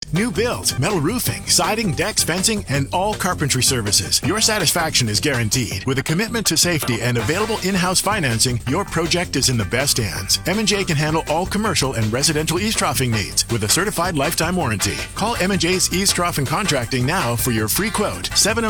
new builds, metal roofing, siding, decks, fencing, and all carpentry services. Your satisfaction is guaranteed. With a commitment to safety and available in-house financing, your project is in the best hands. M&J can handle all commercial and residential eavesdropping needs with a certified lifetime warranty. Call M&J's Eavesdropping Contracting now for your free quote.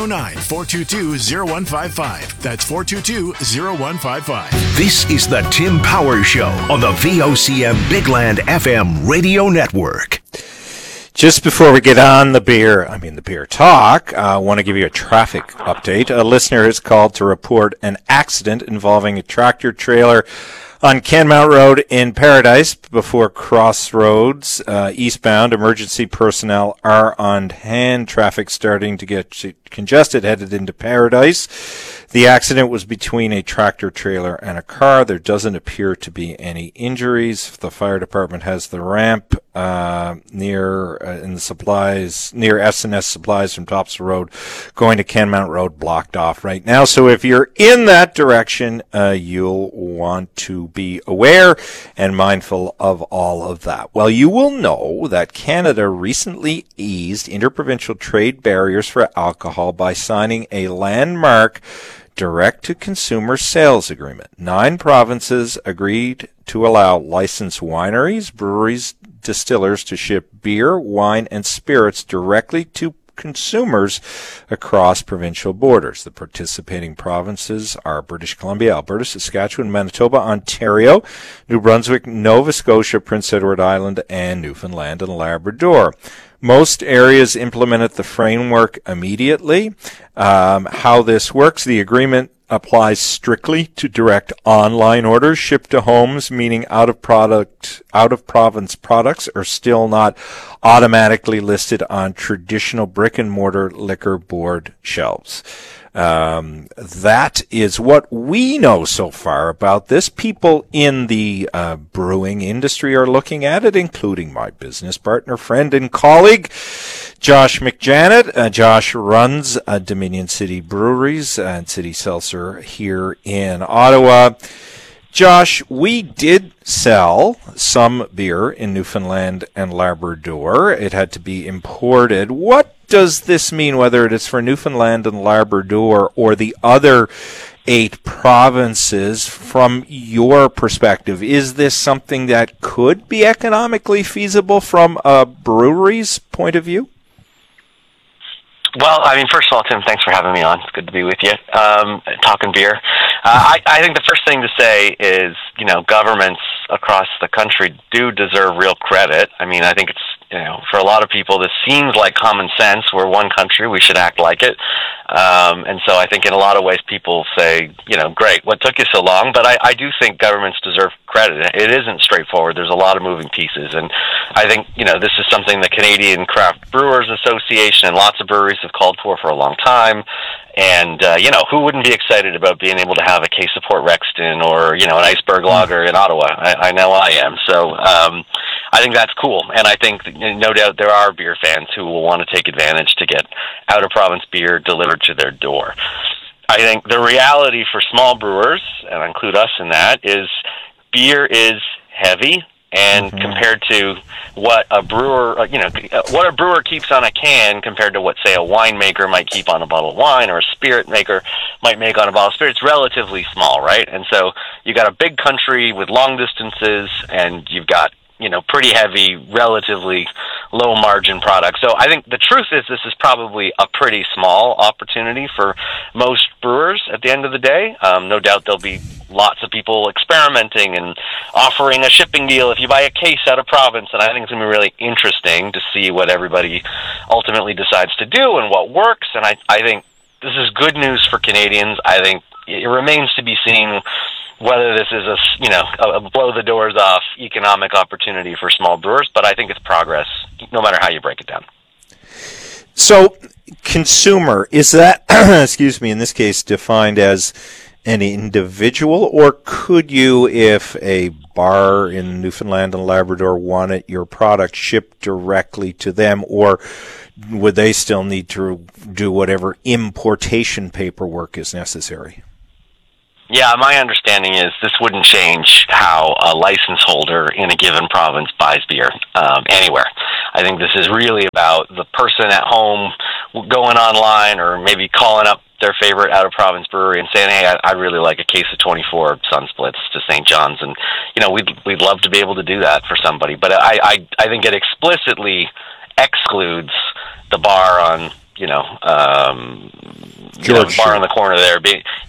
709-422-0155. That's 422-0155. This is the Tim Powers Show on the VOCM Bigland FM radio network. Just before we get on the beer talk, I want to give you a traffic update. A listener has called to report an accident involving a tractor trailer on Canmount Road in Paradise before Crossroads, eastbound. Emergency personnel are on hand. Traffic starting to get congested, headed into Paradise. The accident was between a tractor trailer and a car. There doesn't appear to be any injuries. The fire department has the ramp near S&S Supplies from Tops Road going to Canmount Road blocked off right now. So if you're in that direction, you'll want to be aware and mindful of all of that. Well, you will know that Canada recently eased interprovincial trade barriers for alcohol by signing a landmark direct-to-consumer sales agreement. 9 provinces agreed to allow licensed wineries, breweries, distillers to ship beer, wine, and spirits directly to consumers across provincial borders. The participating provinces are British Columbia, Alberta, Saskatchewan, Manitoba, Ontario, New Brunswick, Nova Scotia, Prince Edward Island, and Newfoundland and Labrador. Most areas implemented the framework immediately. How this works, the agreement applies strictly to direct online orders shipped to homes, meaning out-of-province products are still not automatically listed on traditional brick-and-mortar liquor board shelves. That is what we know so far about this. People in the brewing industry are looking at it, including my business partner, friend, and colleague, Josh McJanet. Josh runs Dominion City Breweries and City Seltzer here in Ottawa. Josh, we did sell some beer in Newfoundland and Labrador. It had to be imported. What does this mean, whether it is for Newfoundland and Labrador or the other 8 provinces, from your perspective? Is this something that could be economically feasible from a brewery's point of view? Well, first of all, Tim, thanks for having me on. It's good to be with you, talking beer. I think the first thing to say is, governments across the country do deserve real credit. I think it's, for a lot of people, this seems like common sense. We're one country, we should act like it. And so I think in a lot of ways people say, great, what took you so long? But I do think governments deserve credit. It isn't straightforward. There's a lot of moving pieces. And I think, this is something the Canadian Craft Brewers Association and lots of breweries have called for a long time. And, who wouldn't be excited about being able to have a case of Port Rexton or, an iceberg lager in Ottawa? I know I am. So I think that's cool. And I think, no doubt, there are beer fans who will want to take advantage to get out-of-province beer delivered to their door. I think the reality for small brewers, and I include us in that, is beer is heavy. And compared to what a brewer, what a brewer keeps on a can compared to what, say, a winemaker might keep on a bottle of wine or a spirit maker might make on a bottle of spirit, it's relatively small, right? And so you got a big country with long distances, and you've got, pretty heavy, relatively low margin products. So I think the truth is this is probably a pretty small opportunity for most brewers at the end of the day. No doubt there'll be lots of people experimenting and offering a shipping deal if you buy a case out of province, and I think it's going to be really interesting to see what everybody ultimately decides to do and what works, and I think this is good news for Canadians. I think it remains to be seen whether this is a blow the doors off economic opportunity for small brewers, but I think it's progress, no matter how you break it down. So, consumer, is that, excuse me, in this case, defined as an individual, or could you, if a bar in Newfoundland and Labrador wanted your product shipped directly to them, or would they still need to do whatever importation paperwork is necessary? Yeah, my understanding is this wouldn't change how a license holder in a given province buys beer anywhere. I think this is really about about the person at home going online or maybe calling up their favorite out-of-province brewery and saying, hey, I'd really like a case of 24 Sun Splits to St. John's. And, we'd love to be able to do that for somebody. But I think it explicitly excludes the bar on, the bar on the corner there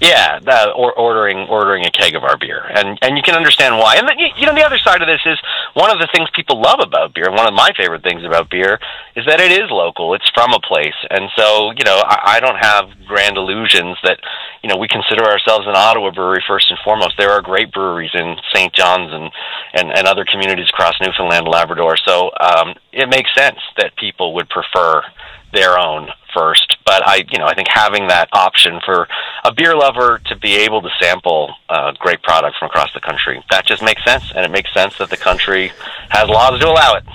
ordering a keg of our beer, and you can understand why. And then, the other side of this is one of the things people love about beer, and one of my favorite things about beer is that it is local. It's from a place, and so I don't have grand illusions that we consider ourselves an Ottawa brewery first and foremost. There are great breweries in St. John's and other communities across Newfoundland and Labrador, so it makes sense that people would prefer their own first. But I think having that option for a beer lover to be able to sample great product from across the country, that just makes sense, and it makes sense that the country has laws to allow it.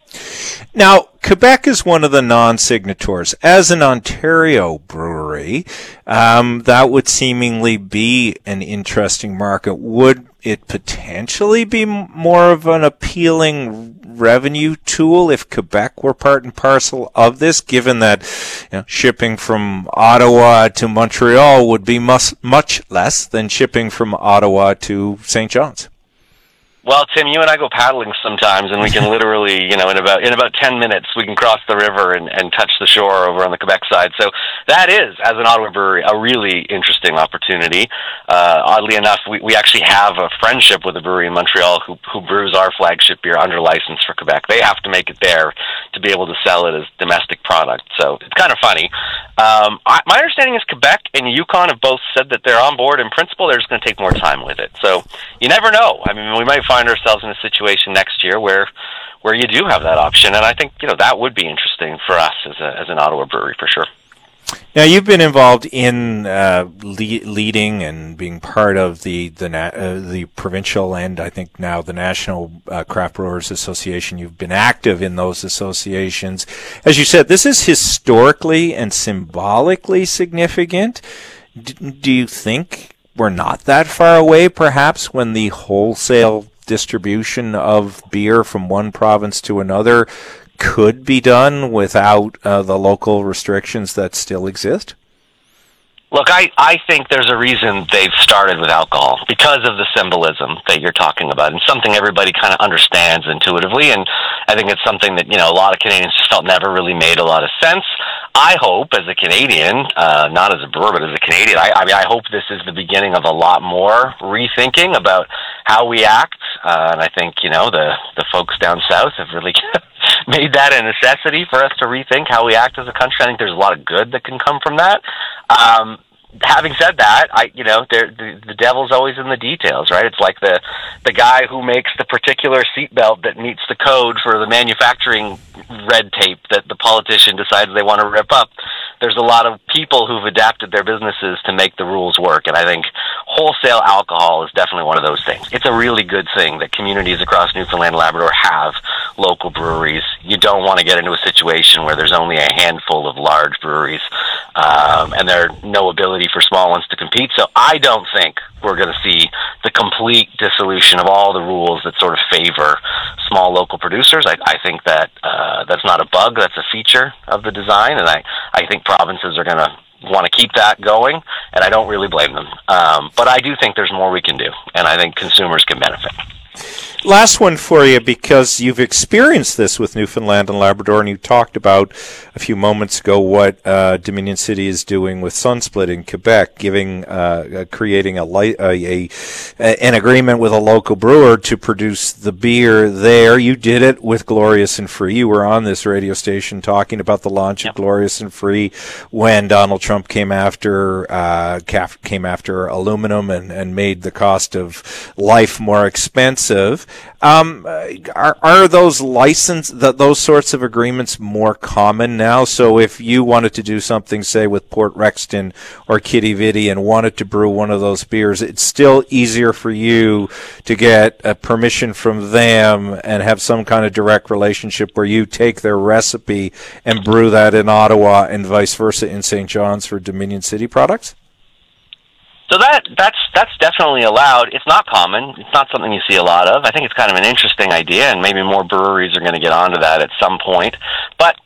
Now, Quebec is one of the non-signatories. As an Ontario brewery, that would seemingly be an interesting market. Would it potentially be more of an appealing revenue tool if Quebec were part and parcel of this, given that shipping from Ottawa to Montreal would be much less than shipping from Ottawa to St. John's? Well, Tim, you and I go paddling sometimes, and we can literally, in about 10 minutes, we can cross the river and touch the shore over on the Quebec side. So that is, as an Ottawa brewery, a really interesting opportunity. Oddly enough, we actually have a friendship with a brewery in Montreal who brews our flagship beer under license for Quebec. They have to make it there to be able to sell it as domestic product. So it's kind of funny. My understanding is Quebec and Yukon have both said that they're on board in principle. They're just going to take more time with it. So you never know. I mean, we might find ourselves in a situation next year where you do have that option, and I think that would be interesting for us as an Ottawa brewery for sure. Now, you've been involved in leading and being part of the provincial and I think now the National Craft Brewers Association. You've been active in those associations. As you said, this is historically and symbolically significant. Do you think we're not that far away, perhaps, when the wholesale distribution of beer from one province to another could be done without the local restrictions that still exist? Look, I think there's a reason they've started with alcohol, because of the symbolism that you're talking about, and something everybody kind of understands intuitively, and I think it's something that, a lot of Canadians just felt never really made a lot of sense. I hope, as a Canadian, not as a brewer, but as a Canadian, I hope this is the beginning of a lot more rethinking about how we act, and I think, the folks down south have really made that a necessity for us to rethink how we act as a country. I think there's a lot of good that can come from that. Having said that, the devil's always in the details, right? It's like the guy who makes the particular seatbelt that meets the code for the manufacturing red tape that the politician decides they want to rip up. There's a lot of people who've adapted their businesses to make the rules work, and I think wholesale alcohol is definitely one of those things. It's a really good thing that communities across Newfoundland and Labrador have local breweries. You don't want to get into a situation where there's only a handful of large breweries, and there's no ability for small ones to compete. So I don't think we're going to see the complete dissolution of all the rules that sort of favor small local producers. I think that that's not a bug, that's a feature of the design, and I think provinces are going to want to keep that going, and I don't really blame them. But I do think there's more we can do, and I think consumers can benefit. Last one for you, because you've experienced this with Newfoundland and Labrador, and you talked about a few moments ago what Dominion City is doing with Sunsplit in Quebec, creating an agreement with a local brewer to produce the beer there. You did it with Glorious and Free. You were on this radio station talking about the launch of Glorious and Free when Donald Trump came after aluminum and made the cost of life more expensive. Are those those sorts of agreements more common now? So if you wanted to do something, say, with Port Rexton or Kitty Vitty and wanted to brew one of those beers, it's still easier for you to get permission from them and have some kind of direct relationship where you take their recipe and brew that in Ottawa and vice versa in St. John's for Dominion City products? So that's definitely allowed. It's not common. It's not something you see a lot of. I think it's kind of an interesting idea, and maybe more breweries are going to get onto that at some point. But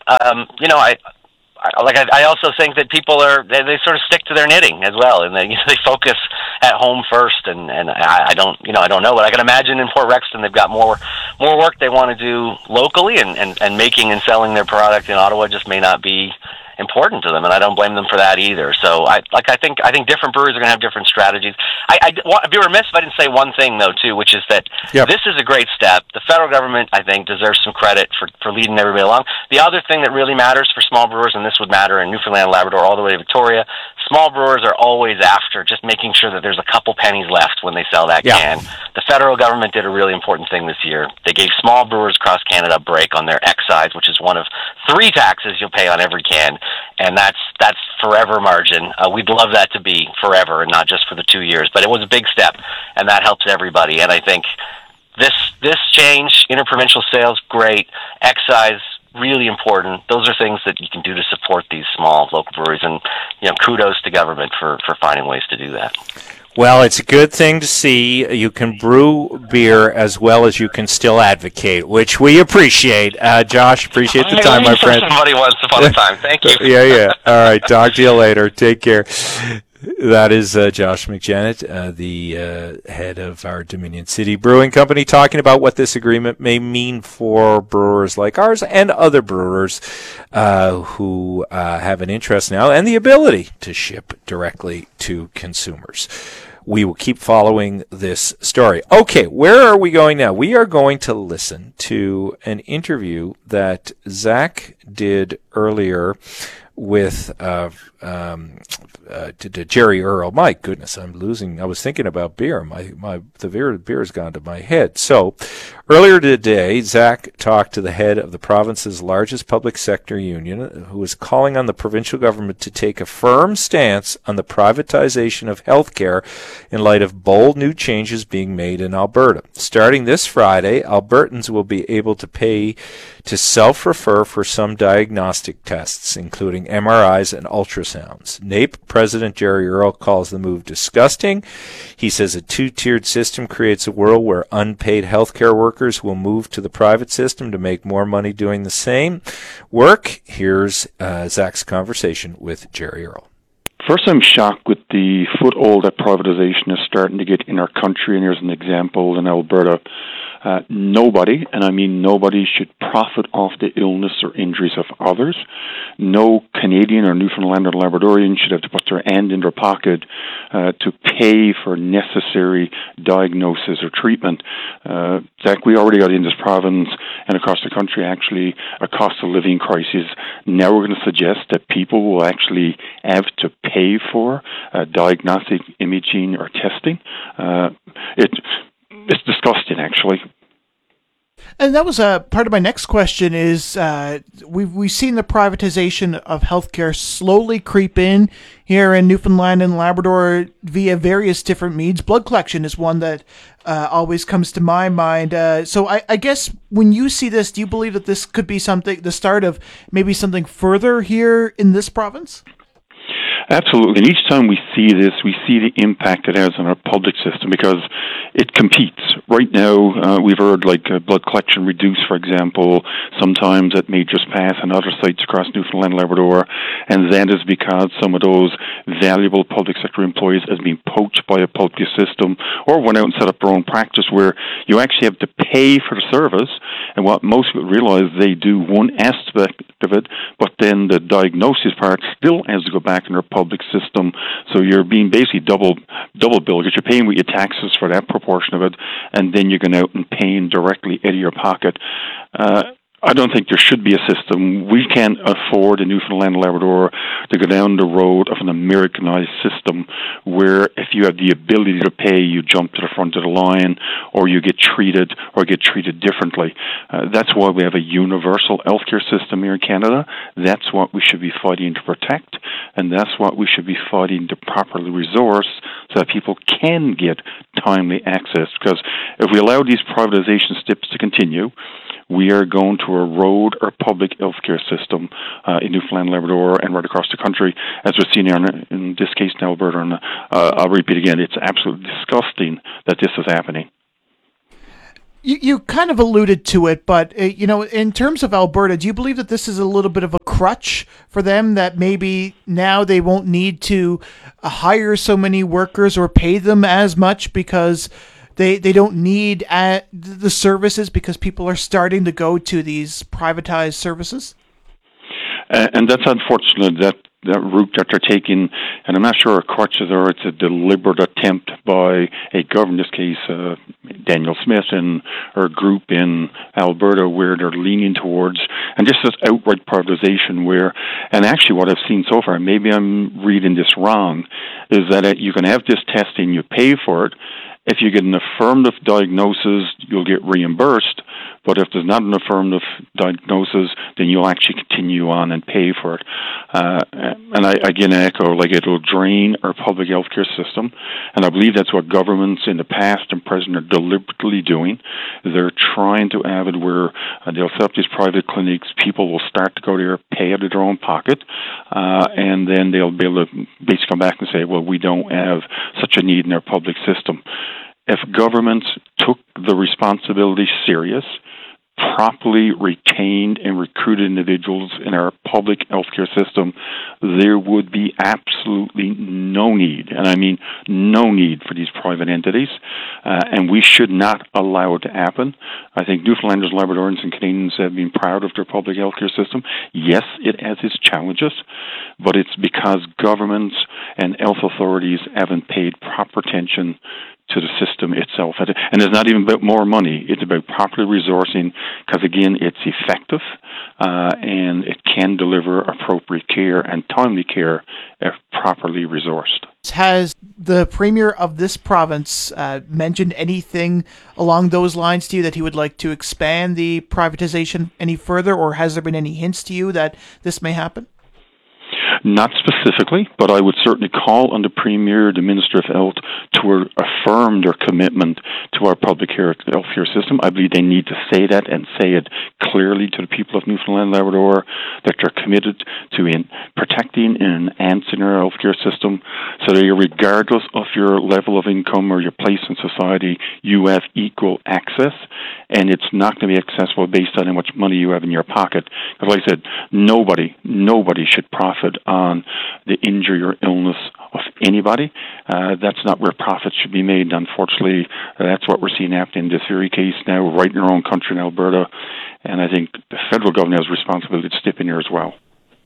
I also think that people they sort of stick to their knitting as well, and they focus at home first. And I don't know, but I can imagine in Port Rexton they've got more work they want to do locally, and making and selling their product in Ottawa just may not be important to them, and I don't blame them for that either. So I think different breweries are going to have different strategies. I'd be remiss if I didn't say one thing though too, which is that This is a great step. The federal government, I think, deserves some credit for leading everybody along. The other thing that really matters for small brewers, and this would matter in Newfoundland and Labrador all the way to Victoria, small brewers are always after just making sure that there's a couple pennies left when they sell that can. The federal government did a really important thing this year. They gave small brewers across Canada a break on their excise, which is one of 3 taxes you'll pay on every can. And that's forever margin. We'd love that to be forever and not just for the 2 years. But it was a big step, and that helps everybody. And I think this change, interprovincial sales, great. Excise, really important. Those are things that you can do to support these small local breweries. And kudos to government for finding ways to do that. Well, it's a good thing to see. You can brew beer as well as you can still advocate, which we appreciate. Josh, appreciate the time, my friend. Somebody once upon a time. Thank you. Yeah. All right. Talk to you later. Take care. That is Josh McJanet, the head of our Dominion City Brewing Company, talking about what this agreement may mean for brewers like ours and other brewers who have an interest now and the ability to ship directly to consumers. We will keep following this story. Okay, where are we going now? We are going to listen to an interview that Zach did earlier with Jerry Earl. My goodness, I'm losing. I was thinking about beer. The beer has gone to my head. So earlier today, Zach talked to the head of the province's largest public sector union, who is calling on the provincial government to take a firm stance on the privatization of healthcare in light of bold new changes being made in Alberta. Starting this Friday, Albertans will be able to pay to self-refer for some diagnostic tests, including MRIs and ultrasounds. NAPE President Jerry Earl calls the move disgusting. He says a two-tiered system creates a world where unpaid healthcare workers will move to the private system to make more money doing the same work. Here's Zach's conversation with Jerry Earl. First, I'm shocked with the foothold that privatization is starting to get in our country, and here's an example in Alberta. Nobody, and I mean nobody, should profit off the illness or injuries of others. No Canadian or Newfoundland or Labradorian should have to put their hand in their pocket to pay for necessary diagnosis or treatment. Zach, we already got in this province and across the country actually a cost of living crisis. Now we're going to suggest that people will actually have to pay for diagnostic imaging or testing. It's disgusting, actually. And that was part of my next question is we've seen the privatization of healthcare slowly creep in here in Newfoundland and Labrador via various different means. Blood collection is one that always comes to my mind. So I guess when you see this, do you believe that this could be the start of maybe something further here in this province? Absolutely. And each time we see this, we see the impact it has on our public system because it competes. Right now, we've heard blood collection reduced, for example, sometimes at Majors Pass and other sites across Newfoundland and Labrador. And that is because some of those valuable public sector employees has been poached by a public system or went out and set up their own practice where you actually have to pay for the service. And what most people realize, they do one aspect of it, but then the diagnosis part still has to go back in their public system. So you're being basically double billed because you're paying with your taxes for that proportion of it, and then you're going out and paying directly out of your pocket. I don't think there should be a system. We can't afford in Newfoundland and Labrador to go down the road of an Americanized system where if you have the ability to pay, you jump to the front of the line or you get treated differently. That's why we have a universal healthcare system here in Canada. That's what we should be fighting to protect, and that's what we should be fighting to properly resource so that people can get timely access. Because if we allow these privatization steps to continue, we are going to erode our public healthcare system in Newfoundland, Labrador, and right across the country, as we're seeing here in this case in Alberta. And I'll repeat again, it's absolutely disgusting that this is happening. You kind of alluded to it, but, in terms of Alberta, do you believe that this is a little bit of a crutch for them, that maybe now they won't need to hire so many workers or pay them as much because they don't need the services, because people are starting to go to these privatized services? And that's unfortunate, that route that they're taking, and I'm not sure a crutch is, or it's a deliberate attempt by a government, in this case Danielle Smith and her group in Alberta, where they're leaning towards, and just this outright privatization where, and actually what I've seen so far, maybe I'm reading this wrong, is that you can have this testing, you pay for it. If you get an affirmative diagnosis, you'll get reimbursed. But if there's not an affirmative diagnosis, then you'll actually continue on and pay for it. And I again echo, it'll drain our public healthcare system. And I believe that's what governments in the past and present are deliberately doing. They're trying to have it where they'll set up these private clinics. People will start to go there, pay out of their own pocket, and then they'll be able to basically come back and say, well, we don't have such a need in our public system. If governments took the responsibility serious, properly retained and recruited individuals in our public healthcare system, there would be absolutely no need, and I mean no need, for these private entities, and we should not allow it to happen. I think Newfoundlanders, Labradorians, and Canadians have been proud of their public healthcare system. Yes, it has its challenges, but it's because governments and health authorities haven't paid proper attention to the system itself. And it's not even about more money. It's about properly resourcing, because, again, it's effective and it can deliver appropriate care and timely care if properly resourced. Has the Premier of this province mentioned anything along those lines to you, that he would like to expand the privatization any further, or has there been any hints to you that this may happen? Not specifically, but I would certainly call on the Premier, the Minister of Health, to affirm their commitment to our public healthcare system. I believe they need to say that, and say it clearly to the people of Newfoundland and Labrador, that they're committed to protecting and enhancing our healthcare system, so that regardless of your level of income or your place in society, you have equal access, and it's not going to be accessible based on how much money you have in your pocket. Because, like I said, nobody should profit on the injury or illness of anybody. That's not where profits should be made. Unfortunately, that's what we're seeing happen in this very case now, right in our own country in Alberta. And I think the federal government has a responsibility to step in here as well.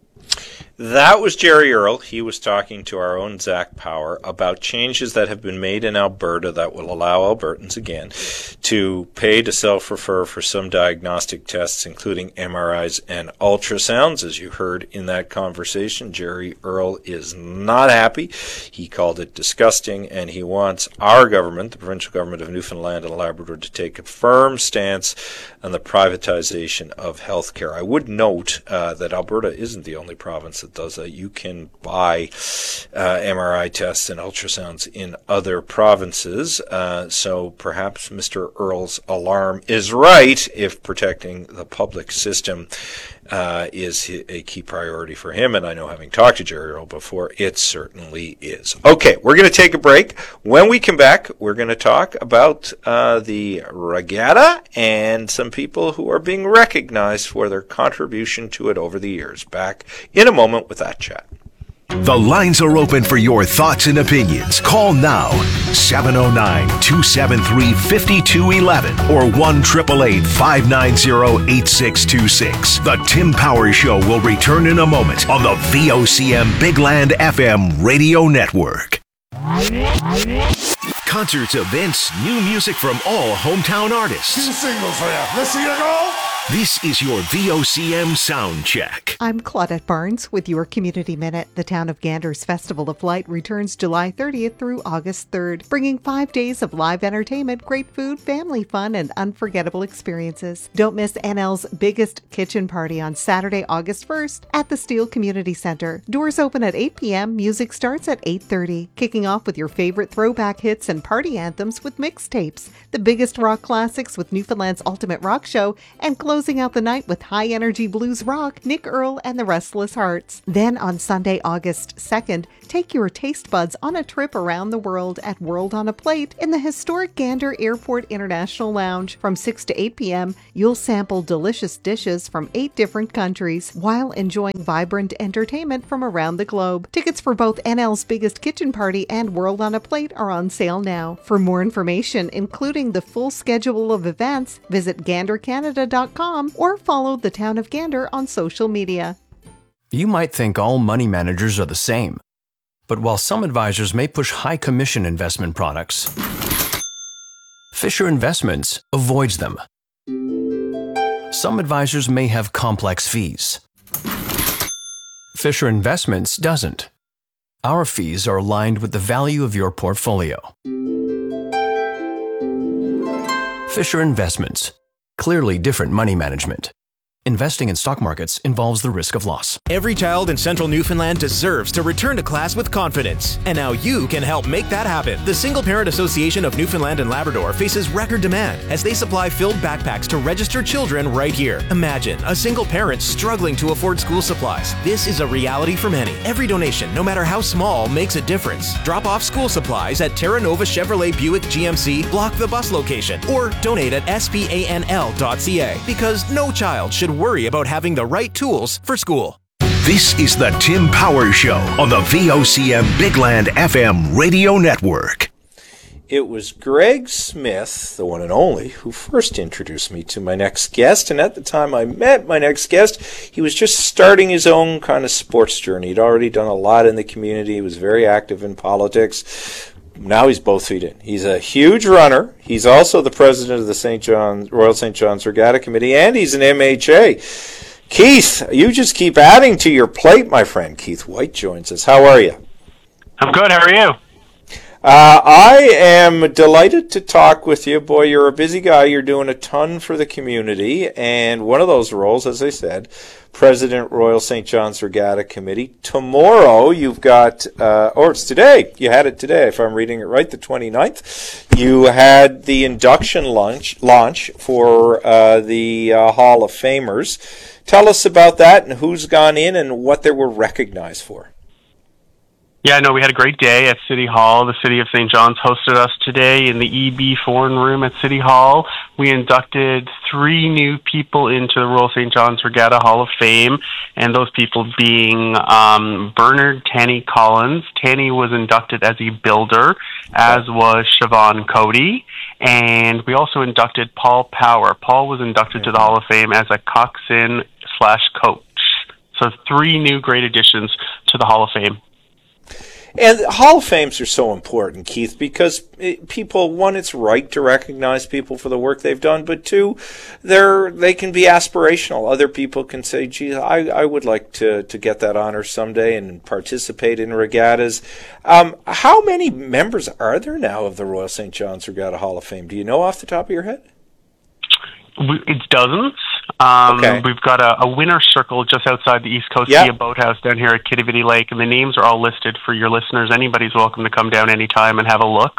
That was Jerry Earle. He was talking to our own Zach Power about changes that have been made in Alberta that will allow Albertans, again, to pay to self-refer for some diagnostic tests, including MRIs and ultrasounds. As you heard in that conversation, Jerry Earle is not happy. He called it disgusting, and he wants our government, the provincial government of Newfoundland and Labrador, to take a firm stance on the privatization of healthcare. I would note that Alberta isn't the only province that does that. You can buy MRI tests and ultrasounds in other provinces. So perhaps Mr. Earle's alarm is right if protecting the public system is a key priority for him. And I know, having talked to Jerry Earle before, it certainly is. Okay, we're going to take a break. When we come back, we're going to talk about the regatta and some people who are being recognized for their contribution to it over the years. Back in a moment with that chat. The lines are open for your thoughts and opinions. Call now, 709-273-5211 or 1-888-590-8626. The Tim Power Show will return in a moment on the VOCM Big Land FM radio network. Concerts, events, new music from all hometown artists. 2 singles for you. Let's see you go. This is your VOCM Sound Check. I'm Claudette Barnes with your Community Minute. The Town of Gander's Festival of Light returns July 30th through August 3rd, bringing 5 days of live entertainment, great food, family fun, and unforgettable experiences. Don't miss NL's biggest kitchen party on Saturday, August 1st at the Steele Community Center. Doors open at 8 p.m., music starts at 8:30, kicking off with your favorite throwback hits and party anthems with mixtapes, the biggest rock classics with Newfoundland's Ultimate Rock Show, and closing out the night with high-energy blues rock, Nick Earl and the Restless Hearts. Then on Sunday, August 2nd, take your taste buds on a trip around the world at World on a Plate in the historic Gander Airport International Lounge. From 6 to 8 p.m., you'll sample delicious dishes from 8 different countries while enjoying vibrant entertainment from around the globe. Tickets for both NL's Biggest Kitchen Party and World on a Plate are on sale now. For more information, including the full schedule of events, visit gandercanada.com or follow the Town of Gander on social media. You might think all money managers are the same. But while some advisors may push high commission investment products, Fisher Investments avoids them. Some advisors may have complex fees. Fisher Investments doesn't. Our fees are aligned with the value of your portfolio. Fisher Investments. Clearly different money management. Investing in stock markets involves the risk of loss. Every child in Central Newfoundland deserves to return to class with confidence. And now you can help make that happen. The Single Parent Association of Newfoundland and Labrador faces record demand as they supply filled backpacks to registered children right here. Imagine a single parent struggling to afford school supplies. This is a reality for many. Every donation, no matter how small, makes a difference. Drop off school supplies at Terra Nova Chevrolet Buick GMC, block the bus location, or donate at spanl.ca because no child should worry about having the right tools for school. This is the Tim Power Show on the VOCM Bigland FM radio network. It was Greg Smith, the one and only, who first introduced me to my next guest. And at the time I met my next guest, he was just starting his own kind of sports journey. He'd already done a lot in the community. He was very active in politics. Now he's both feet in. He's a huge runner. He's also the president of the Royal St. John's Regatta Committee, and he's an MHA. Keith, you just keep adding to your plate, my friend. Keith White joins us. How are you? I'm good. How are you? I am delighted to talk with you. Boy, you're a busy guy. You're doing a ton for the community, and one of those roles, as I said, President, Royal St. John's Regatta Committee. Tomorrow, you've got, or it's today. You had it today, if I'm reading it right, the 29th. You had the induction launch for the Hall of Famers. Tell us about that and who's gone in and what they were recognized for. Yeah, no, we had a great day at City Hall. The City of St. John's hosted us today in the EB Foreign Room at City Hall. We inducted 3 new people into the Royal St. John's Regatta Hall of Fame, and those people being Bernard Tanny Collins. Tanny was inducted as a builder, as was Siobhan Cody. And we also inducted Paul Power. Paul was inducted to the Hall of Fame as a coxswain/coach. So 3 new great additions to the Hall of Fame. And Hall of Fames are so important, Keith, because people, one, it's right to recognize people for the work they've done, but 2, they can be aspirational. Other people can say, gee, I would like to get that honor someday and participate in regattas. How many members are there now of the Royal St. John's Regatta Hall of Fame? Do you know off the top of your head? It's dozens. Okay. We've got a winner's circle just outside the East Coast Sea Boathouse down here at Kitivity Lake, and the names are all listed for your listeners. Anybody's welcome to come down anytime and have a look.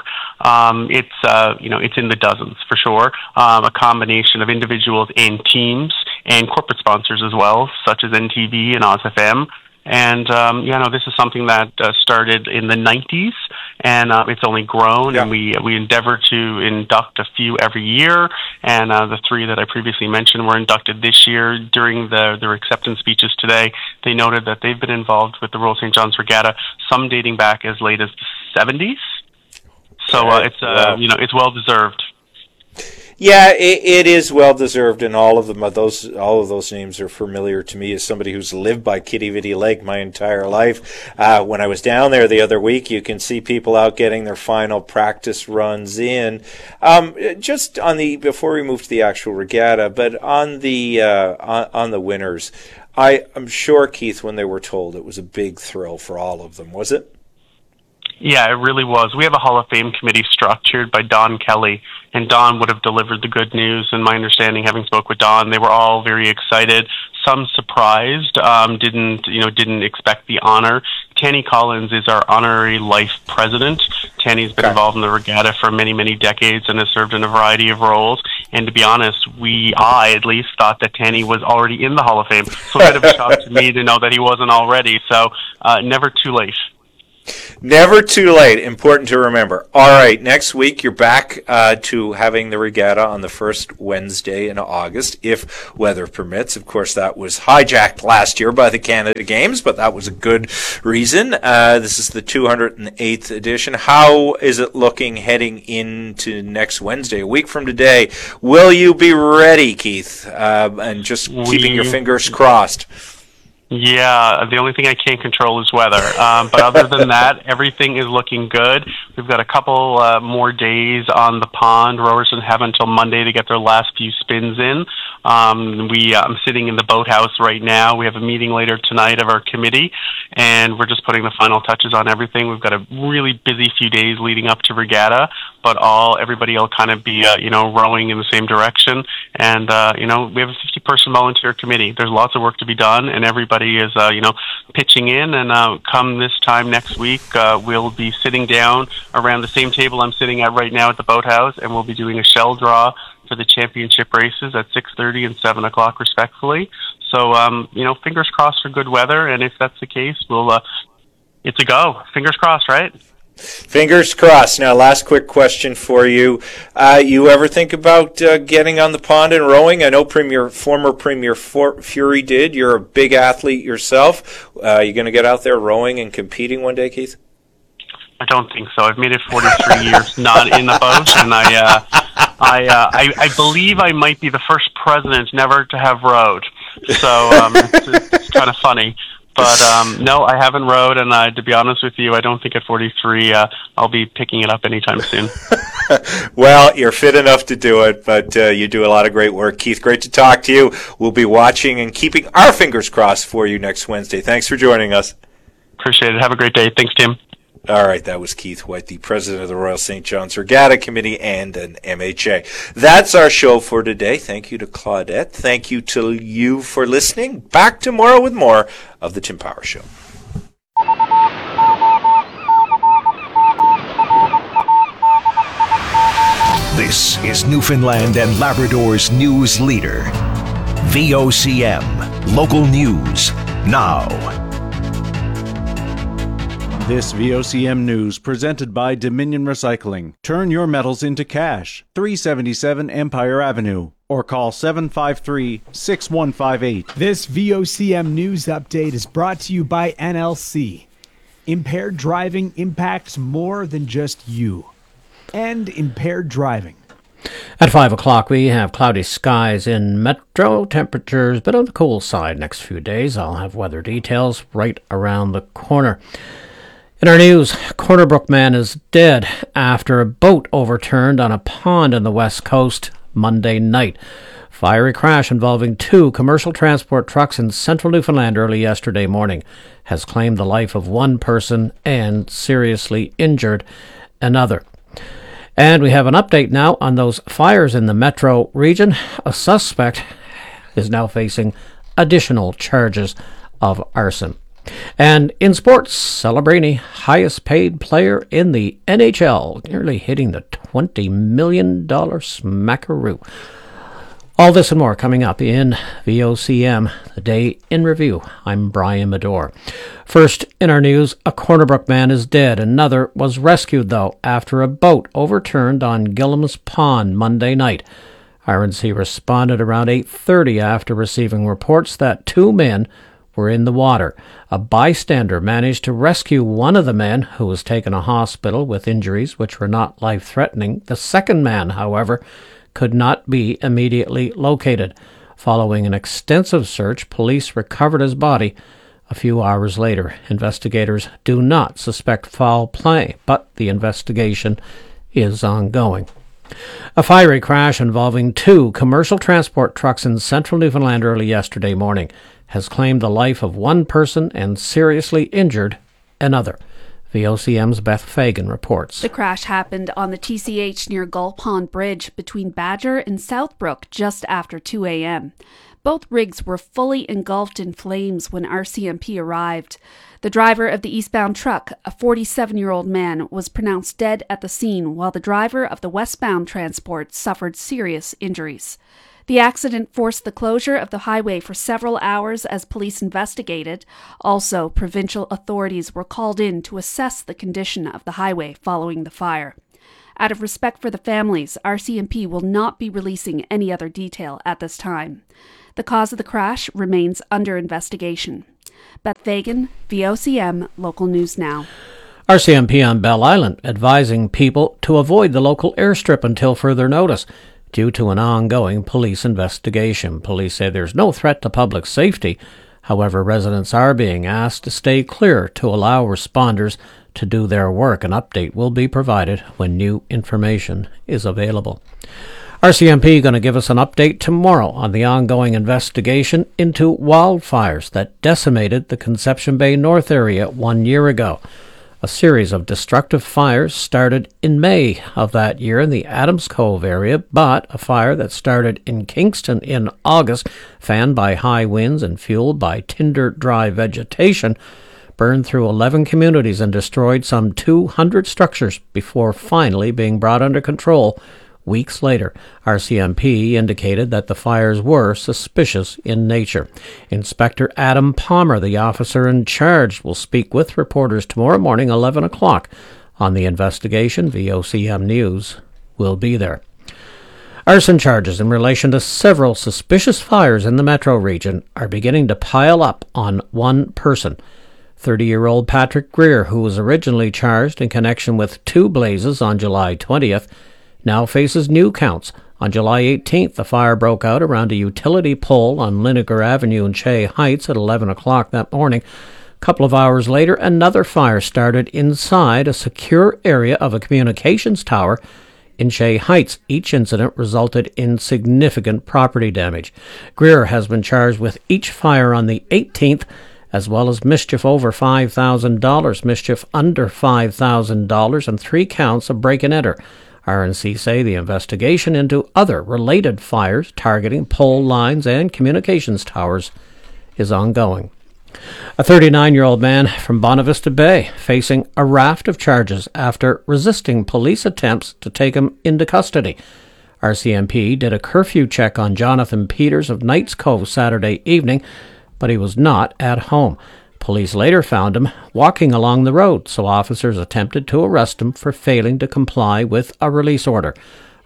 It's in the dozens for sure. A combination of individuals and teams and corporate sponsors as well, such as NTV and OzFM. And, this is something that started in the 90s, and it's only grown, and we endeavor to induct a few every year, and the 3 that I previously mentioned were inducted this year. During their acceptance speeches today, they noted that they've been involved with the Royal St. John's Regatta, some dating back as late as the 70s. So it's well-deserved. Yeah, it is well deserved, and all of those names are familiar to me as somebody who's lived by Kitivity Lake my entire life. When I was down there the other week, you can see people out getting their final practice runs in. Just before we move to the actual regatta, but on the winners, I'm sure, Keith, when they were told, it was a big thrill for all of them, was it? Yeah, it really was. We have a Hall of Fame committee structured by Don Kelly, and Don would have delivered the good news. And my understanding, having spoke with Don, they were all very excited. Some surprised, didn't expect the honor. Tanny Collins is our honorary life president. Tanny's been involved in the regatta for many, many decades and has served in a variety of roles. And to be honest, I at least thought that Tanny was already in the Hall of Fame. So a bit of a shock to me to know that he wasn't already. So never too late. Never too late. Important to remember. All right, next week you're back to having the regatta on the first Wednesday in August, if weather permits. Of course, that was hijacked last year by the Canada Games, but that was a good reason. This is the 208th edition. How is it looking heading into next Wednesday, a week from today? Will you be ready, Keith? And just keeping your fingers crossed. Yeah, the only thing I can't control is weather. But other than that, everything is looking good. We've got a couple more days on the pond. Rowers have until Monday to get their last few spins in. I'm sitting in the boathouse right now. We have a meeting later tonight of our committee, and we're just putting the final touches on everything. We've got a really busy few days leading up to regatta, but everybody will kind of be, rowing in the same direction. And, we have a 50-person volunteer committee. There's lots of work to be done, and everybody is, pitching in. And come this time next week, we'll be sitting down around the same table I'm sitting at right now at the boathouse, and we'll be doing a shell draw for the championship races at 6:30 and 7 o'clock, respectfully. So, fingers crossed for good weather, and if that's the case, it's a go. Fingers crossed, right? Fingers crossed. Now, last quick question for you. You ever think about getting on the pond and rowing? I know former Premier Fury did. You're a big athlete yourself. You going to get out there rowing and competing one day, Keith? I don't think so. I've made it 43 years not in the boat, and I believe I might be the first president never to have rowed. So it's kind of funny. But no, I haven't rowed, and to be honest with you, I don't think at 43 I'll be picking it up anytime soon. Well, you're fit enough to do it, but you do a lot of great work. Keith, great to talk to you. We'll be watching and keeping our fingers crossed for you next Wednesday. Thanks for joining us. Appreciate it. Have a great day. Thanks, Tim. All right, that was Keith White, the president of the Royal St. John's Regatta Committee and an MHA. That's our show for today. Thank you to Claudette. Thank you to you for listening. Back tomorrow with more of The Tim Power Show. This is Newfoundland and Labrador's news leader. VOCM. Local news now. This VOCM news presented by Dominion Recycling. Turn your metals into cash. 377 Empire Avenue. Or call 753-6158. This VOCM news update is brought to you by NLC. Impaired driving impacts more than just you. And impaired driving. At 5 o'clock, we have cloudy skies in Metro. Temperatures a bit on the cool side next few days. I'll have weather details right around the corner. In our news, Corner Brook man is dead after a boat overturned on a pond on the west coast Monday night. Fiery crash involving 2 commercial transport trucks in central Newfoundland early yesterday morning has claimed the life of 1 person and seriously injured another. And we have an update now on those fires in the Metro region. A suspect is now facing additional charges of arson. And in sports, Celebrini, highest paid player in the NHL, nearly hitting the $20 million smackaroo. All this and more coming up in VOCM, the day in review. I'm Brian Medore. First, in our news, a Corner Brook man is dead. Another was rescued, though, after a boat overturned on Gillam's Pond Monday night. RNC responded around 8:30 after receiving reports that 2 men were in the water. A bystander managed to rescue one of the men, who was taken to hospital with injuries which were not life-threatening. The second man, however, could not be immediately located. Following an extensive search, police recovered his body. A few hours later, investigators do not suspect foul play, but the investigation is ongoing. A fiery crash involving 2 commercial transport trucks in central Newfoundland early yesterday morning has claimed the life of 1 person and seriously injured another. VOCM's Beth Fagan reports. The crash happened on the TCH near Gull Pond Bridge between Badger and Southbrook just after 2 a.m. Both rigs were fully engulfed in flames when RCMP arrived. The driver of the eastbound truck, a 47-year-old man, was pronounced dead at the scene, while the driver of the westbound transport suffered serious injuries. The accident forced the closure of the highway for several hours as police investigated. Also, provincial authorities were called in to assess the condition of the highway following the fire. Out of respect for the families, RCMP will not be releasing any other detail at this time. The cause of the crash remains under investigation. Beth Fagan, VOCM, Local News Now. RCMP on Bell Island advising people to avoid the local airstrip until further notice due to an ongoing police investigation. Police say there's no threat to public safety. However, residents are being asked to stay clear to allow responders to do their work. An update will be provided when new information is available. RCMP going to give us an update tomorrow on the ongoing investigation into wildfires that decimated the Conception Bay North area 1 year ago. A series of destructive fires started in May of that year in the Adams Cove area, but a fire that started in Kingston in August, fanned by high winds and fueled by tinder-dry vegetation, burned through 11 communities and destroyed some 200 structures before finally being brought under control. Weeks later, RCMP indicated that the fires were suspicious in nature. Inspector Adam Palmer, the officer in charge, will speak with reporters tomorrow morning, 11 o'clock, on the investigation. VOCM News will be there. Arson charges in relation to several suspicious fires in the metro region are beginning to pile up on one person. 30-year-old Patrick Greer, who was originally charged in connection with 2 blazes on July 20th, now faces new counts. On July 18th, the fire broke out around a utility pole on Linnegar Avenue in Shea Heights at 11 o'clock that morning. A couple of hours later, another fire started inside a secure area of a communications tower in Shea Heights. Each incident resulted in significant property damage. Greer has been charged with each fire on the 18th, as well as mischief over $5,000, mischief under $5,000, and 3 counts of break-and-enter. RNC say the investigation into other related fires targeting pole lines and communications towers is ongoing. A 39-year-old man from Bonavista Bay facing a raft of charges after resisting police attempts to take him into custody. RCMP did a curfew check on Jonathan Peters of Knights Cove Saturday evening, but he was not at home. Police later found him walking along the road, so officers attempted to arrest him for failing to comply with a release order.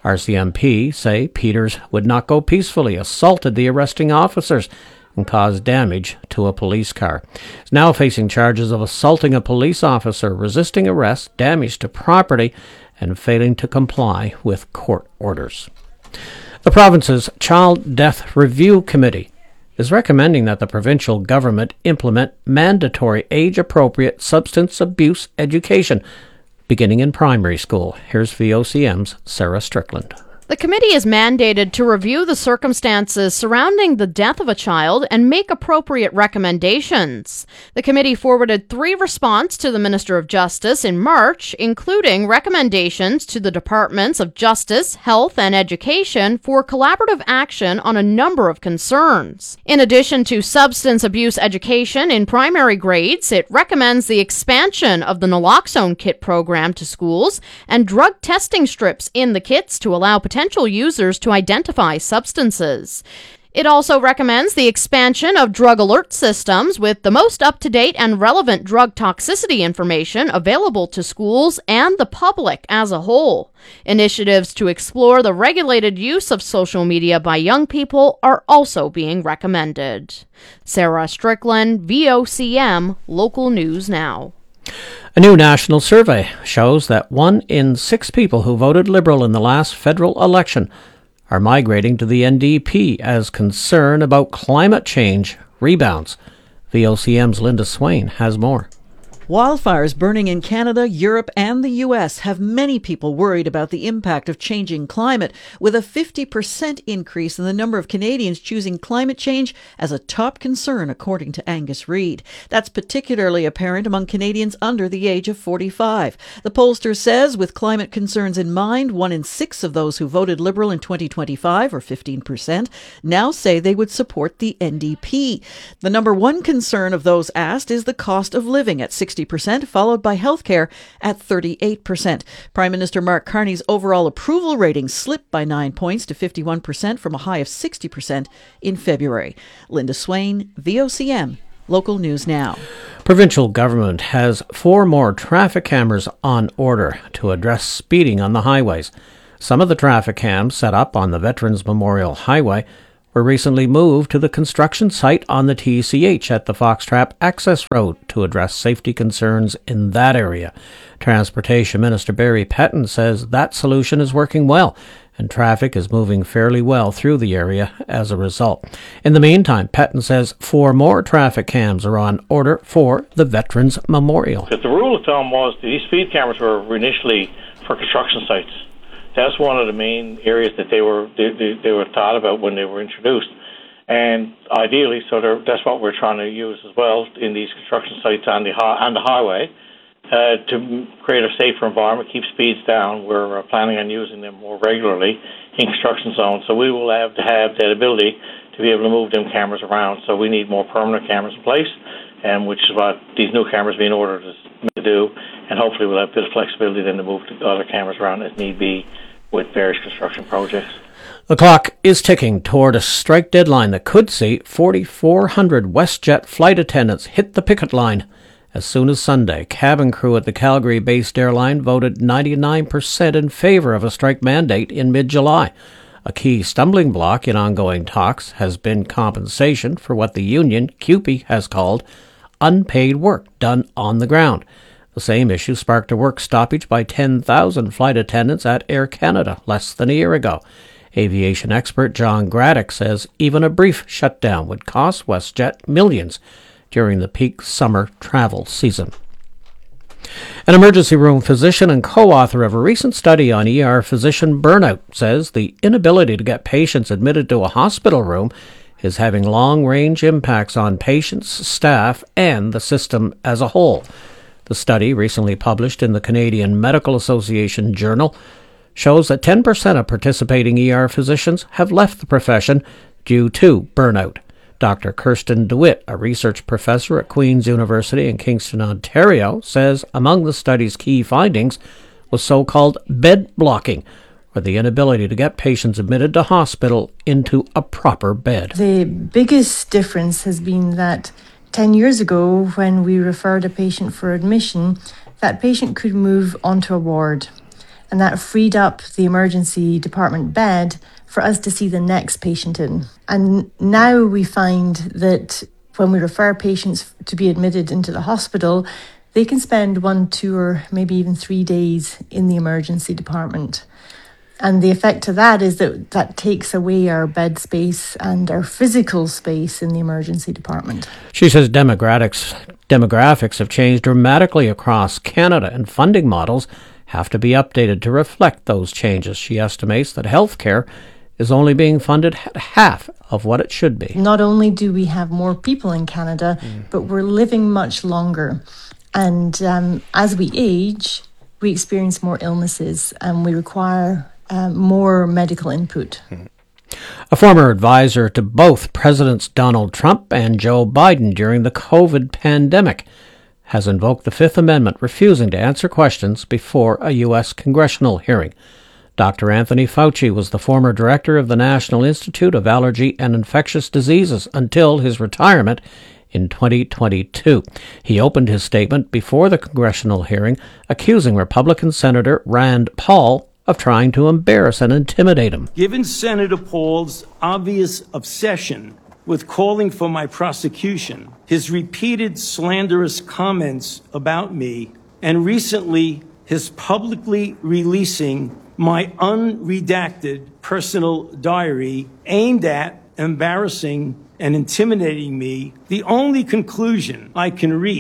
RCMP say Peters would not go peacefully, assaulted the arresting officers, and caused damage to a police car. He's now facing charges of assaulting a police officer, resisting arrest, damage to property, and failing to comply with court orders. The province's Child Death Review Committee is recommending that the provincial government implement mandatory age-appropriate substance abuse education beginning in primary school. Here's VOCM's Sarah Strickland. The committee is mandated to review the circumstances surrounding the death of a child and make appropriate recommendations. The committee forwarded 3 responses to the Minister of Justice in March, including recommendations to the Departments of Justice, Health, and Education for collaborative action on a number of concerns. In addition to substance abuse education in primary grades, it recommends the expansion of the naloxone kit program to schools and drug testing strips in the kits to allow potential users to identify substances. It also recommends the expansion of drug alert systems with the most up-to-date and relevant drug toxicity information available to schools and the public as a whole. Initiatives to explore the regulated use of social media by young people are also being recommended. Sarah Strickland, VOCM, Local News Now. A new national survey shows that 1 in 6 people who voted Liberal in the last federal election are migrating to the NDP as concern about climate change rebounds. VOCM's Linda Swain has more. Wildfires burning in Canada, Europe, and the U.S. have many people worried about the impact of changing climate, with a 50% increase in the number of Canadians choosing climate change as a top concern, according to Angus Reid. That's particularly apparent among Canadians under the age of 45. The pollster says, with climate concerns in mind, 1 in 6 of those who voted Liberal in 2025, or 15%, now say they would support the NDP. The number one concern of those asked is the cost of living at 60%, followed by healthcare at 38%. Prime Minister Mark Carney's overall approval rating slipped by 9 points to 51% from a high of 60% in February. Linda Swain, VOCM, Local News Now. Provincial government has 4 more traffic cameras on order to address speeding on the highways. Some of the traffic cams set up on the Veterans Memorial Highway were recently moved to the construction site on the TCH at the Foxtrap Access Road to address safety concerns in that area. Transportation Minister Barry Petton says that solution is working well, and traffic is moving fairly well through the area as a result. In the meantime, Petton says 4 more traffic cams are on order for the Veterans Memorial. But the rule of thumb was these speed cameras were initially for construction sites. That's one of the main areas that they were thought about when they were introduced, and ideally, that's what we're trying to use as well in these construction sites on the highway to create a safer environment, keep speeds down. We're planning on using them more regularly in construction zones, so we will have to have that ability to be able to move them cameras around. So we need more permanent cameras in place, and which is what these new cameras being ordered to do, and hopefully we'll have a bit of flexibility then to move the other cameras around as need be with various construction projects. The clock is ticking toward a strike deadline that could see 4,400 WestJet flight attendants hit the picket line. As soon as Sunday, cabin crew at the Calgary-based airline voted 99% in favor of a strike mandate in mid-July. A key stumbling block in ongoing talks has been compensation for what the union, CUPE, has called unpaid work done on the ground. The same issue sparked a work stoppage by 10,000 flight attendants at Air Canada less than a year ago. Aviation expert John Graddick says even a brief shutdown would cost WestJet millions during the peak summer travel season. An emergency room physician and co-author of a recent study on ER physician burnout says the inability to get patients admitted to a hospital room is having long-range impacts on patients, staff, and the system as a whole. The study, recently published in the Canadian Medical Association Journal, shows that 10% of participating ER physicians have left the profession due to burnout. Dr. Kirsten DeWitt, a research professor at Queen's University in Kingston, Ontario, says among the study's key findings was so-called bed blocking, or the inability to get patients admitted to hospital into a proper bed. The biggest difference has been that 10 years ago, when we referred a patient for admission, that patient could move onto a ward, and that freed up the emergency department bed for us to see the next patient in. And now we find that when we refer patients to be admitted into the hospital, they can spend 1, 2, or maybe even 3 days in the emergency department. And the effect of that is that takes away our bed space and our physical space in the emergency department. She says demographics have changed dramatically across Canada, and funding models have to be updated to reflect those changes. She estimates that healthcare is only being funded at half of what it should be. Not only do we have more people in Canada, but we're living much longer. And as we age, we experience more illnesses and we require more medical input. A former advisor to both Presidents Donald Trump and Joe Biden during the COVID pandemic has invoked the Fifth Amendment, refusing to answer questions before a U.S. congressional hearing. Dr. Anthony Fauci was the former director of the National Institute of Allergy and Infectious Diseases until his retirement in 2022. He opened his statement before the congressional hearing, accusing Republican Senator Rand Paul of trying to embarrass and intimidate him. Given Senator Paul's obvious obsession with calling for my prosecution, his repeated slanderous comments about me, and recently his publicly releasing my unredacted personal diary aimed at embarrassing and intimidating me, the only conclusion I can reach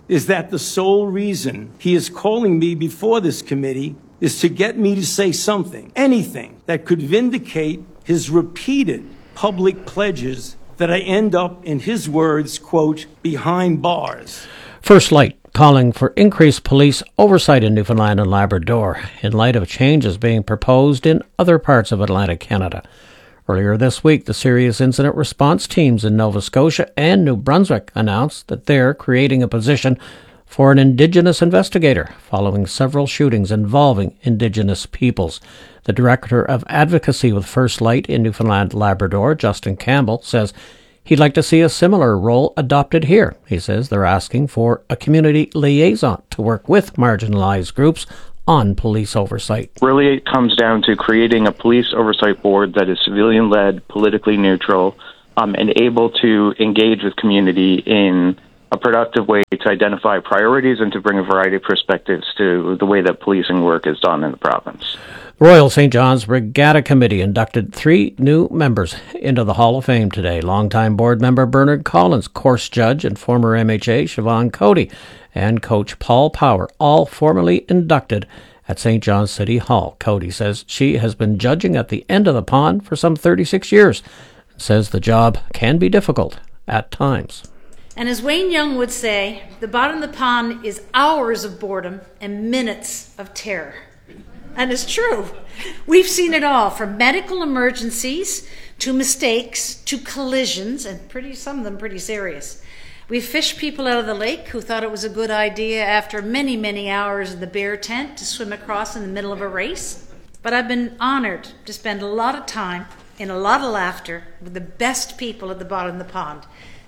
is that the sole reason he is calling me before this committee is to get me to say something, anything, that could vindicate his repeated public pledges that I end up, in his words, quote, behind bars. First Light calling for increased police oversight in Newfoundland and Labrador in light of changes being proposed in other parts of Atlantic Canada. Earlier this week, the serious incident response teams in Nova Scotia and New Brunswick announced that they're creating a position for an Indigenous investigator following several shootings involving Indigenous peoples. The Director of Advocacy with First Light in Newfoundland and Labrador, Justin Campbell, says he'd like to see a similar role adopted here. He says they're asking for a community liaison to work with marginalized groups on police oversight. Really, it comes down to creating a police oversight board that is civilian-led, politically neutral, and able to engage with community in a productive way to identify priorities and to bring a variety of perspectives to the way that policing work is done in the province. The Royal St. John's Regatta Committee inducted 3 new members into the Hall of Fame today. Longtime board member Bernard Collins, course judge and former MHA Siobhan Cody, and coach Paul Power, all formally inducted at St. John's City Hall. Cody says she has been judging at the end of the pond for some 36 years and says the job can be difficult at times. And as Wayne Young would say, the bottom of the pond is hours of boredom and minutes of terror. And it's true. We've seen it all, from medical emergencies to mistakes to collisions, and some of them pretty serious. We've fished people out of the lake who thought it was a good idea after many, many hours in the bear tent to swim across in the middle of a race. But I've been honored to spend a lot of time and a lot of laughter with the best people at the bottom of the pond.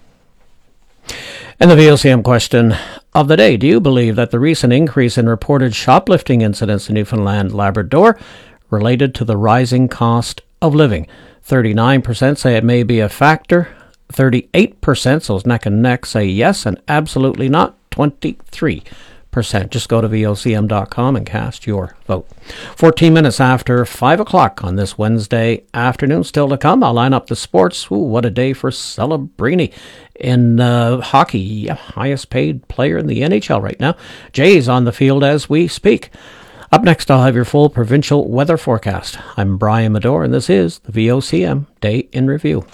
And the VOCM question of the day: do you believe that the recent increase in reported shoplifting incidents in Newfoundland and Labrador related to the rising cost of living? 39% say it may be a factor. 38%, so it's neck and neck, say yes and absolutely not. 23%. Just go to vocm.com and cast your vote. 14 minutes after 5 o'clock on this Wednesday afternoon. Still to come, I'll line up the sports. Ooh, what a day for Celebrini in hockey. Highest paid player in the NHL right now. Jay's on the field as we speak. Up next, I'll have your full provincial weather forecast. I'm Brian Medore, and this is the VOCM Day in Review.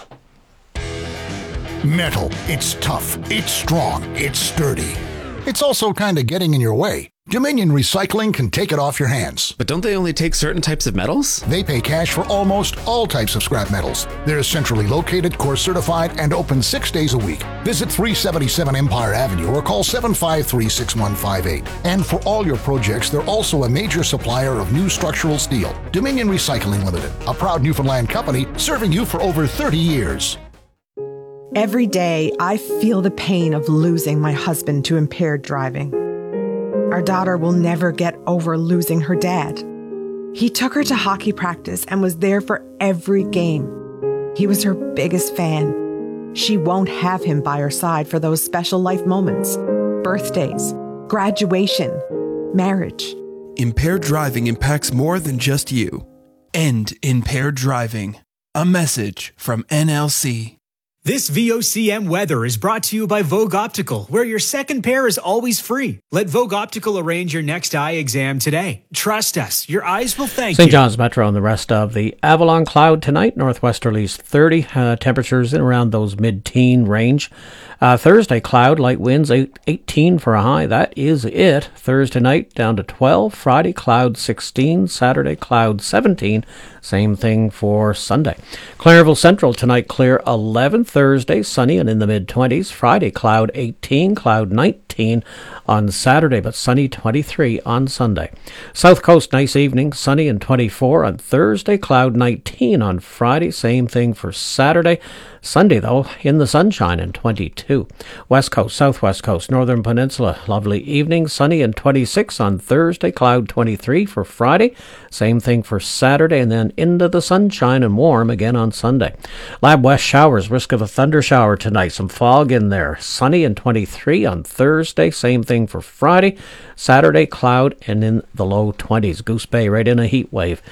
Metal. It's tough. It's strong. It's sturdy. It's also kind of getting in your way. Dominion Recycling can take it off your hands. But don't they only take certain types of metals? They pay cash for almost all types of scrap metals. They're centrally located, core certified, and open 6 days a week. Visit 377 Empire Avenue or call 753-6158. And for all your projects, they're also a major supplier of new structural steel. Dominion Recycling Limited, a proud Newfoundland company serving you for over 30 years. Every day, I feel the pain of losing my husband to impaired driving. Our daughter will never get over losing her dad. He took her to hockey practice and was there for every game. He was her biggest fan. She won't have him by her side for those special life moments, birthdays, graduation, marriage. Impaired driving impacts more than just you. End impaired driving. A message from NLC. This VOCM weather is brought to you by Vogue Optical, where your second pair is always free. Let Vogue Optical arrange your next eye exam today. Trust us, your eyes will thank you. St. John's Metro and the rest of the Avalon cloud tonight. Northwesterlies 30. Temperatures in around those mid-teen range. Thursday, cloud, light winds, 18 for a high. That is it. Thursday night, down to 12. Friday, cloud 16. Saturday, cloud 17. Same thing for Sunday. Clairville Central tonight, clear 11. Thursday, sunny and in the mid-20s. Friday, cloud 18. Cloud 19 on Saturday, but sunny 23 on Sunday. South Coast, nice evening, sunny and 24 on Thursday. Cloud 19 on Friday. Same thing for Saturday. Sunday, though, in the sunshine and 22. West Coast, Southwest Coast, Northern Peninsula, lovely evening, sunny and 26 on Thursday, cloud 23 for Friday. Same thing for Saturday, and then into the sunshine and warm again on Sunday. Lab West showers, risk of a thunder shower tonight, some fog in there. Sunny and 23 on Thursday, same thing for Friday. Saturday, cloud and in the low 20s. Goose Bay right in a heat wave.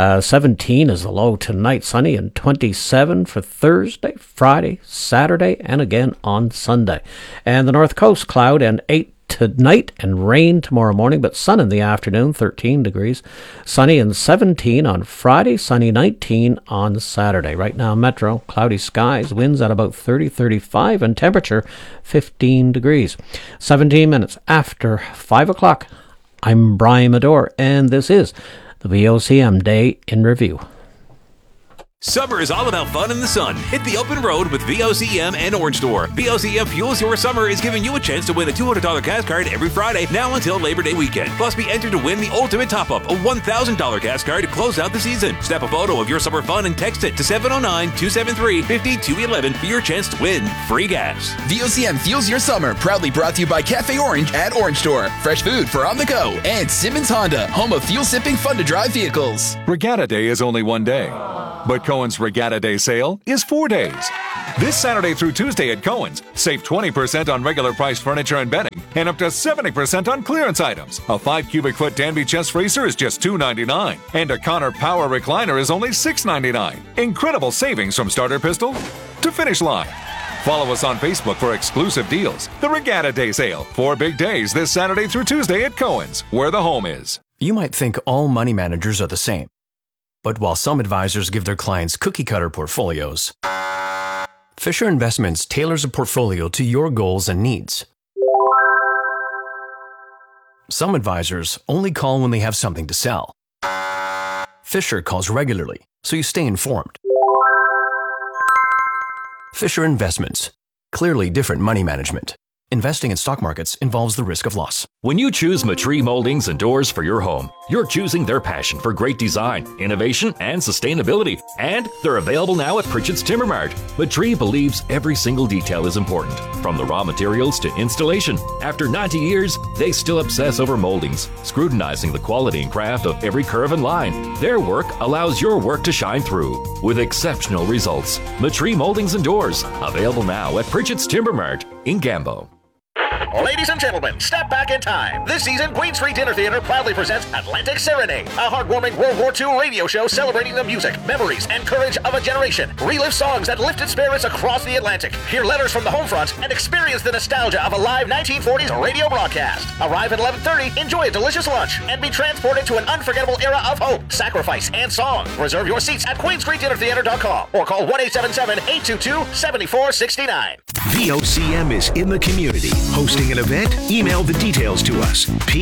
17 is the low tonight, sunny and 27 for Thursday, Friday, Saturday, and again on Sunday. And the North Coast, cloud and tonight and rain tomorrow morning, but sun in the afternoon, 13 degrees. Sunny and 17 on Friday, sunny 19 on Saturday. Right now, Metro, cloudy skies, winds at about 30-35, and temperature 15 degrees. 17 minutes after 5 o'clock. I'm Brian Medore, and this is the VOCM Day in Review. Summer is all about fun in the sun. Hit the open road with VOCM and Orange Store. VOCM Fuels Your Summer is giving you a chance to win a $200 gas card every Friday, now until Labor Day weekend. Plus, be entered to win the ultimate top-up, a $1,000 gas card to close out the season. Snap a photo of your summer fun and text it to 709-273-5211 for your chance to win free gas. VOCM Fuels Your Summer, proudly brought to you by Cafe Orange at Orange Store. Fresh food for on the go. And Simmons Honda, home of fuel-sipping, fun-to-drive vehicles. Regatta Day is only one day, but Cohen's Regatta Day sale is 4 days. This Saturday through Tuesday at Cohen's, save 20% on regular priced furniture and bedding and up to 70% on clearance items. A 5 cubic foot Danby chest freezer is just $2.99 and a Connor Power recliner is only $6.99. Incredible savings from starter pistol to finish line. Follow us on Facebook for exclusive deals. The Regatta Day sale. 4 big days this Saturday through Tuesday at Cohen's, where the home is. You might think all money managers are the same. But while some advisors give their clients cookie-cutter portfolios, Fisher Investments tailors a portfolio to your goals and needs. Some advisors only call when they have something to sell. Fisher calls regularly, so you stay informed. Fisher Investments. Clearly different money management. Investing in stock markets involves the risk of loss. When you choose Matree Moldings and Doors for your home, you're choosing their passion for great design, innovation, and sustainability. And they're available now at Pritchett's Timber Mart. Matree believes every single detail is important, from the raw materials to installation. After 90 years, they still obsess over moldings, scrutinizing the quality and craft of every curve and line. Their work allows your work to shine through, with exceptional results. Matree Moldings and Doors, available now at Pritchett's Timber Mart in Gambo. Ladies and gentlemen, step back in time. This season, Queen Street Dinner Theater proudly presents Atlantic Serenade, a heartwarming World War II radio show celebrating the music, memories, and courage of a generation. Relive songs that lifted spirits across the Atlantic. Hear letters from the home front and experience the nostalgia of a live 1940s radio broadcast. Arrive at 11:30, enjoy a delicious lunch, and be transported to an unforgettable era of hope, sacrifice, and song. Reserve your seats at QueenStreetDinnerTheater.com or call 1-877-822-7469. VOCM is in the community. Hosting an event? Email the details to us.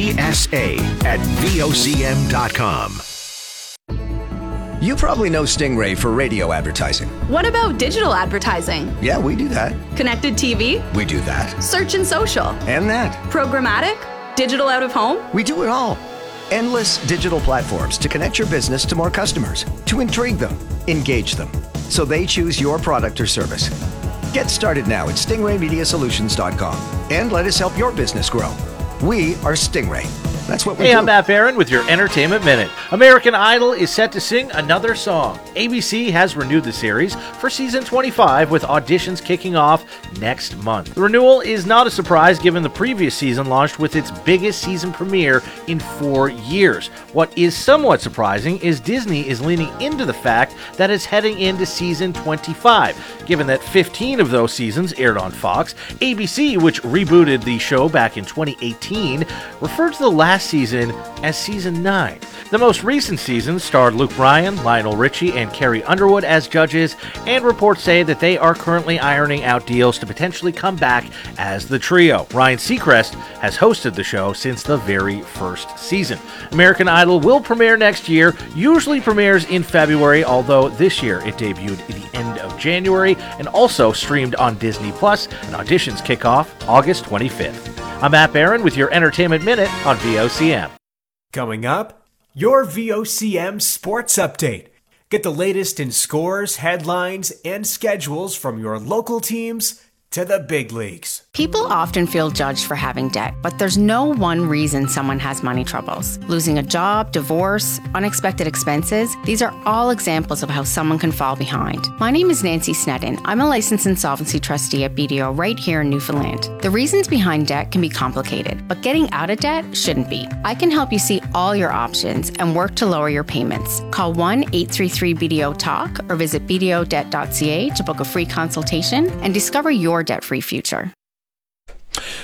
PSA@VOCM.com. You probably know Stingray for radio advertising. What about digital advertising? Yeah, we do that. Connected TV? We do that. Search and social? And that. Programmatic? Digital out of home? We do it all. Endless digital platforms to connect your business to more customers, to intrigue them, engage them, so they choose your product or service. Get started now at stingraymediasolutions.com and let us help your business grow. We are Stingray. That's what we do. Hey, I'm Matt Barron with your Entertainment Minute. American Idol is set to sing another song. ABC has renewed the series for season 25 with auditions kicking off next month. The renewal is not a surprise given the previous season launched with its biggest season premiere in 4 years. What is somewhat surprising is Disney is leaning into the fact that it's heading into season 25, given that 15 of those seasons aired on Fox. ABC, which rebooted the show back in 2018, referred to the last season as season 9. The most recent season starred Luke Bryan, Lionel Richie, and Carrie Underwood as judges, and reports say that they are currently ironing out deals to potentially come back as the trio. Ryan Seacrest has hosted the show since the very first season. American Idol will premiere next year, usually premieres in February, although this year it debuted at the end of January and also streamed on Disney+, and auditions kick off August 25th. I'm Matt Barron with your Entertainment Minute on VOCM. Coming up, your VOCM Sports Update. Get the latest in scores, headlines, and schedules from your local teams to the big leagues. People often feel judged for having debt, but there's no one reason someone has money troubles. Losing a job, divorce, unexpected expenses, these are all examples of how someone can fall behind. My name is Nancy Snedden. I'm a licensed insolvency trustee at BDO right here in Newfoundland. The reasons behind debt can be complicated, but getting out of debt shouldn't be. I can help you see all your options and work to lower your payments. Call 1-833-BDO-TALK or visit bdodebt.ca to book a free consultation and discover your debt-free future.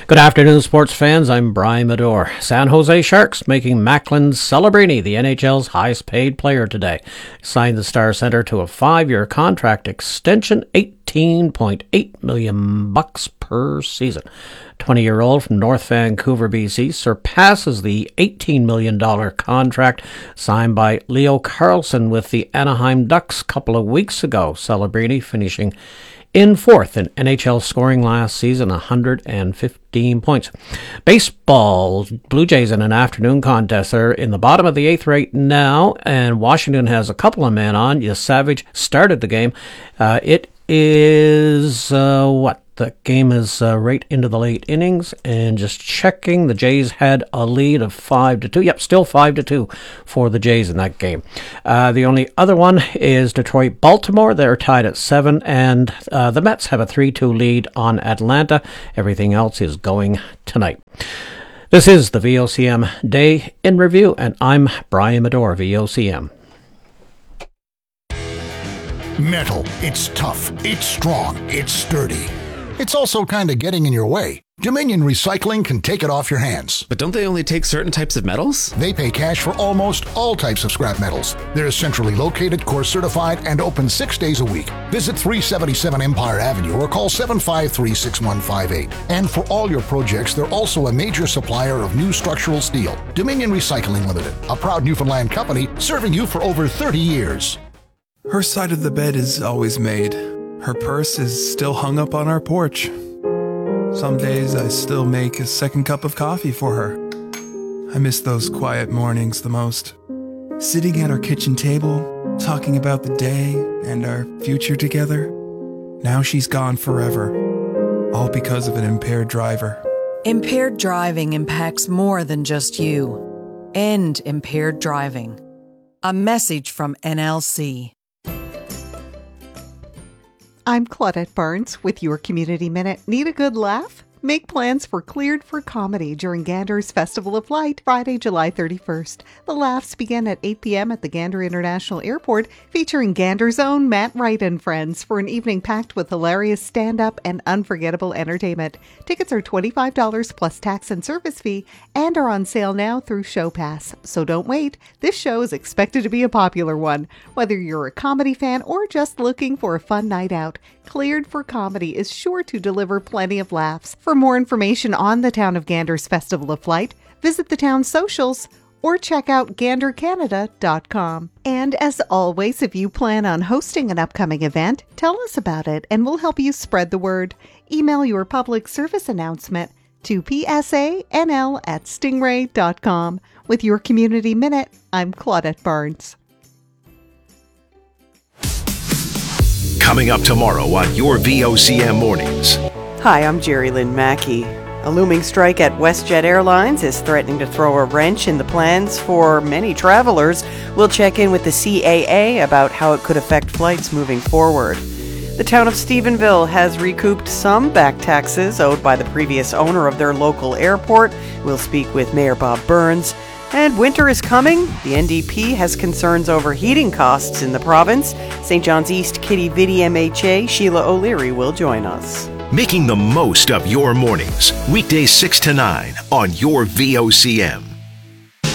Good afternoon, sports fans. I'm Brian Medore. San Jose Sharks making Macklin Celebrini the NHL's highest paid player today. Signed the Star Center to a 5-year contract extension, $18.8 million per season. 20-year-old from North Vancouver, BC, surpasses the $18 million contract signed by Leo Carlsson with the Anaheim Ducks a couple of weeks ago. Celebrini finishing in fourth in NHL scoring last season, 115 points. Baseball, Blue Jays in an afternoon contest. They're in the bottom of the 8th right now, and Washington has a couple of men on. Savage started the game. It is, the game is right into the late innings, and just checking, the Jays had a lead of 5-2. Yep, still 5-2 for the Jays in that game. The only other one is Detroit-Baltimore. They're tied at 7, and the Mets have a 3-2 lead on Atlanta. Everything else is going tonight. This is the VOCM Day in Review, and I'm Brian Medore, VOCM. Metal. It's tough. It's strong. It's sturdy. It's also kind of getting in your way. Dominion Recycling can take it off your hands. But don't they only take certain types of metals? They pay cash for almost all types of scrap metals. They're centrally located, core certified, and open 6 days a week. Visit 377 Empire Avenue or call 753-6158. And for all your projects, they're also a major supplier of new structural steel. Dominion Recycling Limited, a proud Newfoundland company serving you for over 30 years. Her side of the bed is always made. Her purse is still hung up on our porch. Some days I still make a second cup of coffee for her. I miss those quiet mornings the most. Sitting at our kitchen table, talking about the day and our future together. Now she's gone forever, all because of an impaired driver. Impaired driving impacts more than just you. End impaired driving. A message from NLC. I'm Claudette Barnes with your Community Minute. Need a good laugh? Make plans for Cleared for Comedy during Gander's Festival of Light, Friday, July 31st. The laughs begin at 8 p.m. at the Gander International Airport, featuring Gander's own Matt Wright and friends for an evening packed with hilarious stand-up and unforgettable entertainment. Tickets are $25 plus tax and service fee and are on sale now through Show Pass. So don't wait. This show is expected to be a popular one. Whether you're a comedy fan or just looking for a fun night out, Cleared for Comedy is sure to deliver plenty of laughs. For more information on the Town of Gander's Festival of Light, visit the town's socials or check out gandercanada.com. And as always, if you plan on hosting an upcoming event, tell us about it and we'll help you spread the word. Email your public service announcement to psanl@stingray.com. With your Community Minute, I'm Claudette Barnes. Coming up tomorrow on your VOCM Mornings. Hi, I'm Jerry Lynn Mackey. A looming strike at WestJet Airlines is threatening to throw a wrench in the plans for many travelers. We'll check in with the CAA about how it could affect flights moving forward. The town of Stephenville has recouped some back taxes owed by the previous owner of their local airport. We'll speak with Mayor Bob Burns. And winter is coming. The NDP has concerns over heating costs in the province. St. John's East Kitty Vidi MHA Sheila O'Leary will join us. Making the most of your mornings. Weekdays 6 to 9 on your VOCM.